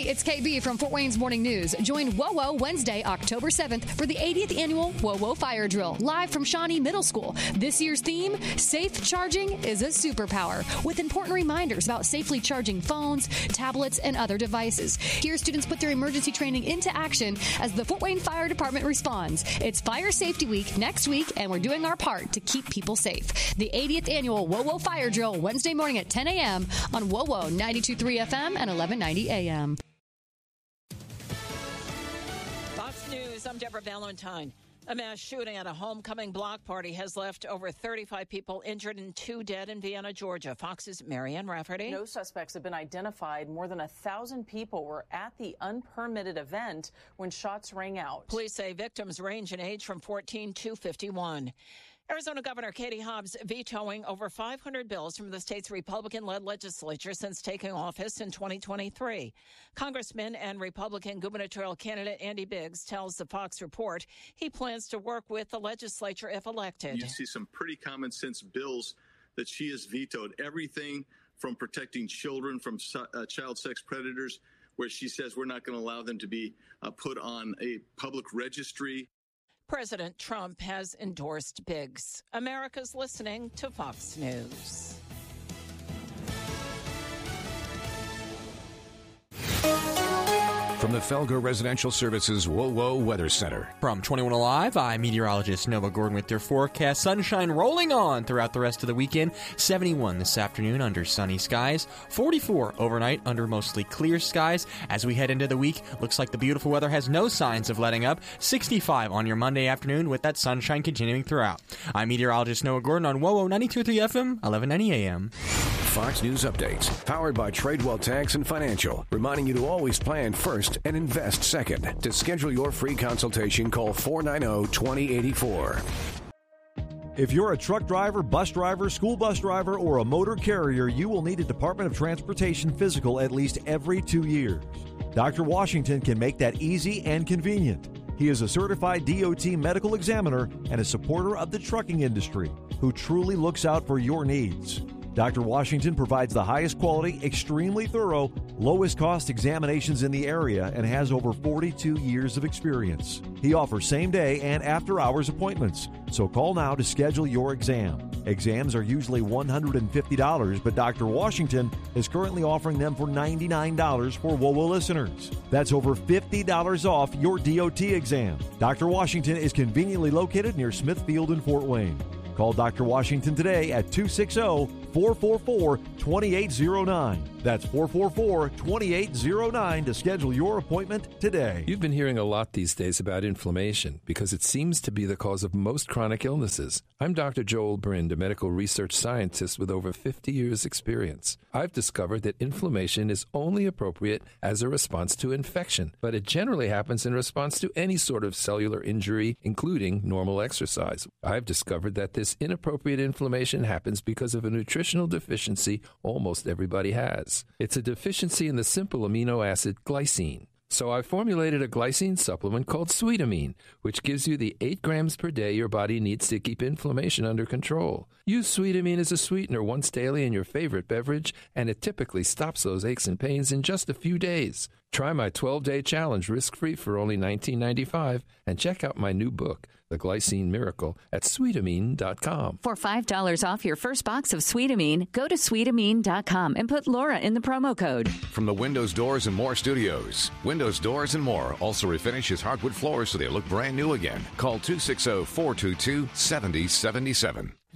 Hey, it's KB from Fort Wayne's Morning News. Join WOWO Wednesday, October 7th for the 80th annual WOWO Fire Drill, live from Shawnee Middle School. This year's theme, Safe Charging is a Superpower, with important reminders about safely charging phones, tablets, and other devices. Here, students put their emergency training into action as the Fort Wayne Fire Department responds. It's Fire Safety Week next week, and we're doing our part to keep people safe. The 80th annual WOWO Fire Drill, Wednesday morning at 10 a.m. on WOWO 92.3 FM and 1190 a.m. Fox News, I'm Deborah Valentine. A mass shooting at a homecoming block party has left over 35 people injured and 2 dead in Vienna, Georgia. Fox's Marianne Rafferty. No suspects have been identified. More than 1,000 people were at the unpermitted event when shots rang out. Police say victims range in age from 14 to 51. Arizona Governor Katie Hobbs vetoing over 500 bills from the state's Republican-led legislature since taking office in 2023. Congressman and Republican gubernatorial candidate Andy Biggs tells the Fox Report he plans to work with the legislature if elected. You see some pretty common sense bills that she has vetoed. Everything from protecting children from child sex predators, where she says we're not going to allow them to be put on a public registry. President Trump has endorsed Biggs. America's listening to Fox News. From the Felger Residential Services WOWO Weather Center. From 21 Alive, I'm meteorologist Nova Gordon with your forecast. Sunshine rolling on throughout the rest of the weekend. 71 this afternoon under sunny skies. 44 overnight under mostly clear skies. As we head into the week, looks like the beautiful weather has no signs of letting up. 65 on your Monday afternoon with that sunshine continuing throughout. I'm meteorologist Noah Gordon on WOWO 92.3 FM, 1190 AM. Fox News Updates, powered by Tradewell Tax and Financial, reminding you to always plan first and invest second. To schedule your free consultation, call 490-2084. If you're a truck driver, bus driver, school bus driver, or a motor carrier, you will need a Department of Transportation physical at least every 2 years. Dr. Washington can make that easy and convenient. He is a certified DOT medical examiner and a supporter of the trucking industry who truly looks out for your needs. Dr. Washington provides the highest quality, extremely thorough, lowest cost examinations in the area and has over 42 years of experience. He offers same-day and after-hours appointments, so call now to schedule your exam. Exams are usually $150, but Dr. Washington is currently offering them for $99 for WOWO listeners. That's over $50 off your DOT exam. Dr. Washington is conveniently located near Smithfield and Fort Wayne. Call Dr. Washington today at 260-444-2809. That's 444-2809 to schedule your appointment today. You've been hearing a lot these days about inflammation because it seems to be the cause of most chronic illnesses. I'm Dr. Joel Brind, a medical research scientist with over 50 years' experience. I've discovered that inflammation is only appropriate as a response to infection, but it generally happens in response to any sort of cellular injury, including normal exercise. I've discovered that this inappropriate inflammation happens because of a nutritional deficiency almost everybody has. It's a deficiency in the simple amino acid glycine. So I formulated a glycine supplement called Sweetamine, which gives you the 8 grams per day your body needs to keep inflammation under control. Use Sweetamine as a sweetener once daily in your favorite beverage, and it typically stops those aches and pains in just a few days. Try my 12-day challenge risk-free for only $19.95 and check out my new book, The Glycine Miracle, at Sweetamine.com. For $5 off your first box of Sweetamine, go to Sweetamine.com and put Laura in the promo code. From the Windows, Doors, and More studios, Windows, Doors, and More also refinishes hardwood floors so they look brand new again. Call 260-422-7077.